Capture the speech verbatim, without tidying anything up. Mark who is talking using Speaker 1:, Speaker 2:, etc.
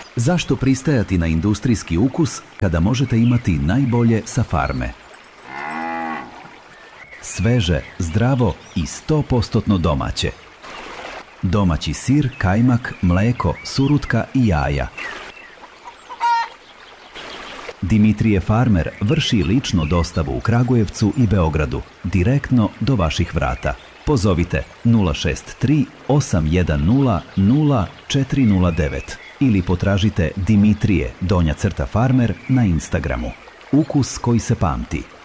Speaker 1: Zašto pristajati na industrijski ukus kada možete imati najbolje sa farme? Sveže, zdravo i sto posto domaće. Domaći sir, kajmak, mleko, surutka i jaja. Dimitrije Farmer vrši lično dostavu u Kragujevcu i Beogradu, direktno do vaših vrata. Pozovite nula šest tri osam jedan nula nula četiri nula devet ili potražite Dimitrije donja crta Farmer na Instagramu. Ukus koji se pamti.